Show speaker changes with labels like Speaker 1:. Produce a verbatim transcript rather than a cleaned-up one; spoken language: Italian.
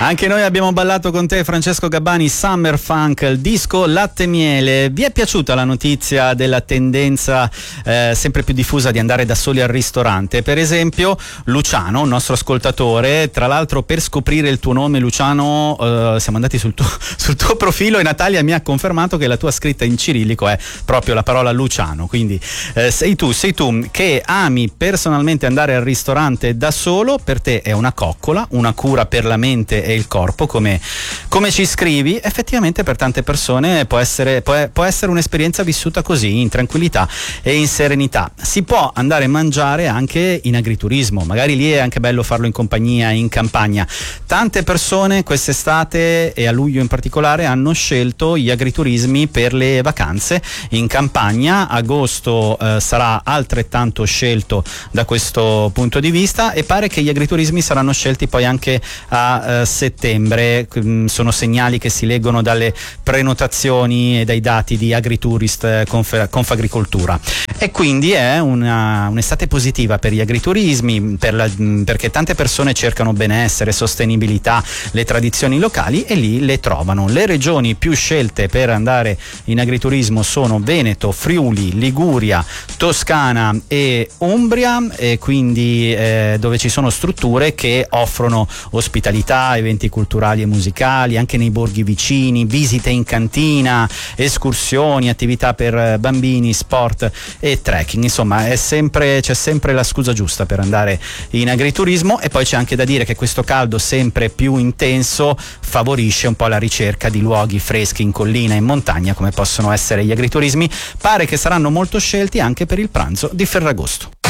Speaker 1: Anche noi abbiamo ballato con te, Francesco Gabbani, Summer Funk, il disco Latte Miele. Vi è piaciuta la notizia della tendenza eh, sempre più diffusa di andare da soli al ristorante? Per esempio Luciano, un nostro ascoltatore, tra l'altro per scoprire il tuo nome Luciano eh, siamo andati sul tuo, sul tuo profilo e Natalia mi ha confermato che la tua scritta in cirillico è proprio la parola Luciano, quindi eh, sei tu, sei tu che ami personalmente andare al ristorante da solo. Per te è una coccola, una cura per la mente e il corpo, come, come ci scrivi. Effettivamente per tante persone può essere, può, può essere un'esperienza vissuta così, in tranquillità e in serenità. Si può andare a mangiare anche in agriturismo, magari lì è anche bello farlo in compagnia, in campagna. Tante persone quest'estate e a luglio in particolare hanno scelto gli agriturismi per le vacanze in campagna. Agosto eh, sarà altrettanto scelto da questo punto di vista e pare che gli agriturismi saranno scelti poi anche a eh, settembre. Sono segnali che si leggono dalle prenotazioni e dai dati di Agritourist Conf- Confagricoltura, e quindi è una, un'estate positiva per gli agriturismi, per la, perché tante persone cercano benessere, sostenibilità, le tradizioni locali e lì le trovano. Le regioni più scelte per andare in agriturismo sono Veneto, Friuli, Liguria, Toscana e Umbria, e quindi eh, dove ci sono strutture che offrono ospitalità, eventi culturali e musicali anche nei borghi vicini, visite in cantina, escursioni, attività per bambini, sport e trekking. Insomma, è sempre, c'è sempre la scusa giusta per andare in agriturismo. E poi c'è anche da dire che questo caldo sempre più intenso favorisce un po' la ricerca di luoghi freschi in collina e in montagna, come possono essere gli agriturismi. Pare che saranno molto scelti anche per il pranzo di Ferragosto.